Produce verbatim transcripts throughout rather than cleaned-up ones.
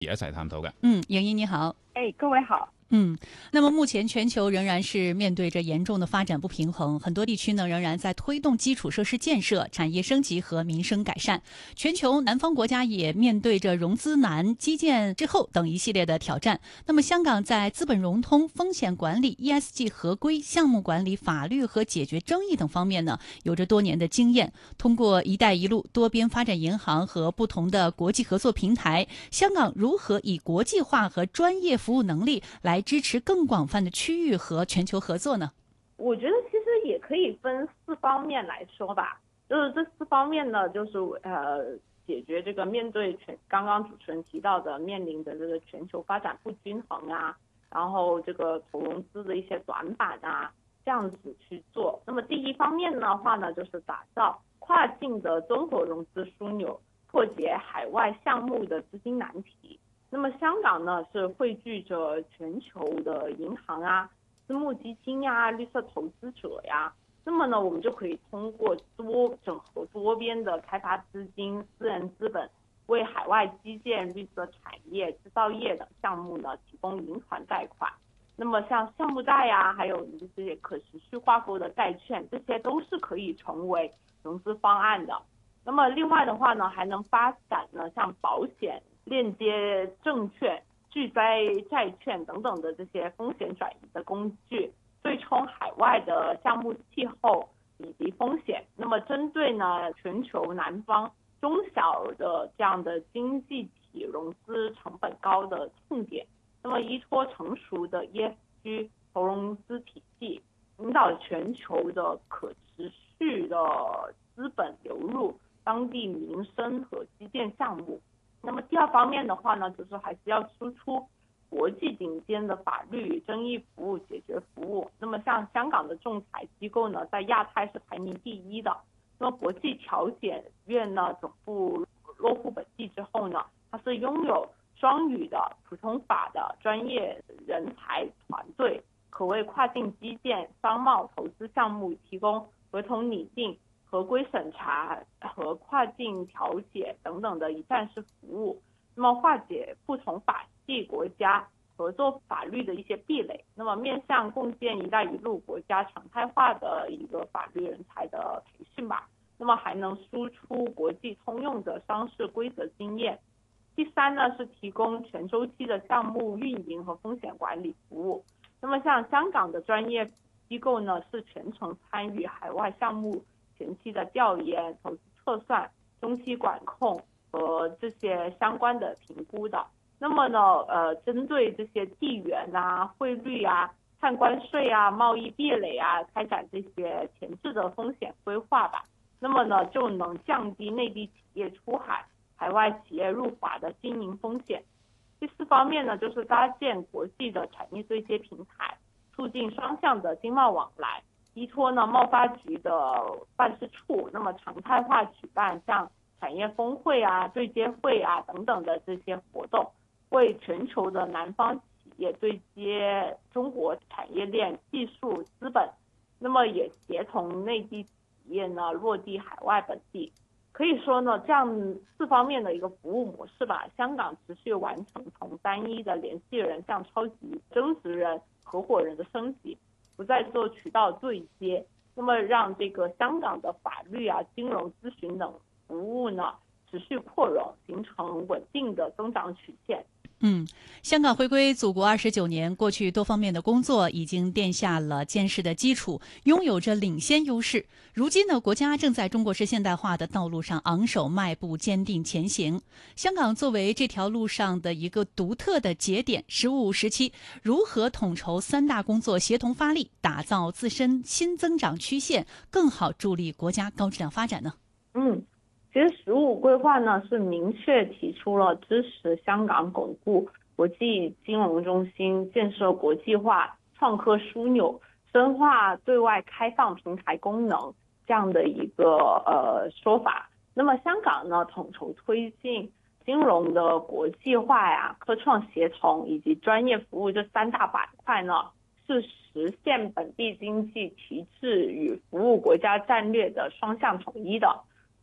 一齊探討嘅。 嗯，莹莹你好。 哎，各位好。 嗯，那么目前全球仍然是面对着严重的发展不平衡，很多地区呢仍然在推动基础设施建设、产业升级和民生改善。全球南方国家也面对着融资难、基建滞后等一系列的挑战。那么香港在资本融通、风险管理、E S G 合规、项目管理、法律和解决争议等方面呢，有着多年的经验。通过“一带一路”多边发展银行和不同的国际合作平台，香港如何以国际化和专业服务能力来支持更广泛的区域和全球合作呢？ 我觉得其实也可以分四方面来说吧，就是这四方面呢，就是呃解决这个面对全刚刚主持人提到的面临的这个全球发展不均衡啊，然后这个投融资的一些短板啊，这样子去做。那么第一方面的话呢，就是打造跨境的综合融资枢纽，破解海外项目的资金难题。那么香港呢是汇聚着全球的银行啊、私募基金呀、绿色投资者呀，那么呢我们就可以通过多整合多边的开发资金、私人资本，为海外基建、绿色产业、制造业等项目呢提供银团贷款。那么像项目贷呀，还有这些可持续挂钩的债券，这些都是可以成为融资方案的。那么另外的话呢，还能发展呢像保险、链接证券、巨灾债券等等的这些风险转移的工具，对冲海外的项目气候以及风险。那么针对呢全球南方中小的这样的经济体融资成本高的痛点，那么依托成熟的 E S G 投融资体系，引导全球的可持续的资本流入当地民生和基建项目。那么第二方面的话呢，就是还是要输出国际顶尖的法律争议服务解决服务。那么像香港的仲裁机构呢，在亚太是排名第一的。那么国际调解院呢，总部落户本地之后呢，它是拥有双语的普通法的专业人才团队，可为跨境基建、商贸投资项目提供合同拟定、合规审查和跨境调解等等的一站式服务，那么化解不同法系国家合作法律的一些壁垒，那么面向共建一带一路国家常态化的一个法律人才的培训吧。那么还能输出国际通用的商事规则经验。第三呢，是提供全周期的项目运营和风险管理服务。那么像香港的专业机构呢，是全程参与海外项目前期的调研、投资测算、中期管控和这些相关的评估的。那么呢，呃，针对这些地缘啊、汇率啊、碳关税啊、贸易壁垒啊，开展这些前置的风险规划吧。那么呢，就能降低内地企业出海、海外企业入华的经营风险。第四方面呢，就是搭建国际的产业对接平台，促进双向的经贸往来。依托呢贸发局的办事处，那么常态化举办像产业峰会啊、对接会啊等等的这些活动，为全球的南方企业对接中国产业链、技术、资本，那么也协同内地企业呢落地海外本地。可以说呢，这样四方面的一个服务模式吧，香港持续完成从单一的联系人向超级增值人、合伙人的升级，不再做渠道对接，那么让这个香港的法律啊、金融咨询等服务呢持续扩容，形成稳定的增长曲线。 嗯，香港回归祖国二十九年，过去多方面的工作已经奠下了坚实的基础，拥有着领先优势。如今呢，国家正在中国式现代化的道路上昂首迈步，坚定前行。香港作为这条路上的一个独特的节点，十五时期如何统筹三大工作，协同发力，打造自身新增长曲线，更好助力国家高质量发展呢？ 嗯。其实十五规划呢是明确提出了支持香港巩固国际金融中心、建设国际化创科枢纽、深化对外开放平台功能这样的一个呃说法。那么香港呢统筹推进金融的国际化呀、科创协同以及专业服务这三大板块呢，是实现本地经济提质与服务国家战略的双向统一的。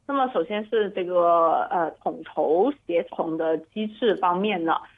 那么首先是这个呃统筹协同的机制方面呢，